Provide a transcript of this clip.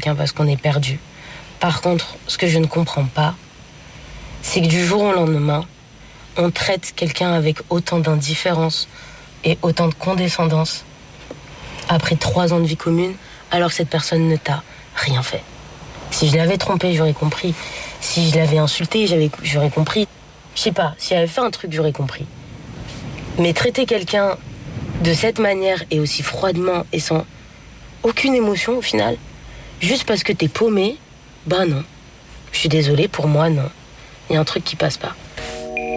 quelqu'un parce qu'on est perdu. Par contre, ce que je ne comprends pas, c'est que du jour au lendemain, on traite quelqu'un avec autant d'indifférence et autant de condescendance après 3 ans de vie commune, alors que cette personne ne t'a rien fait. Si je l'avais trompé, j'aurais compris. Si je l'avais insulté, j'aurais compris. Je sais pas, si elle avait fait un truc, j'aurais compris. Mais traiter quelqu'un de cette manière et aussi froidement et sans aucune émotion au final, juste parce que t'es paumé, bah non. Je suis désolée, pour moi, non. Il y a un truc qui passe pas.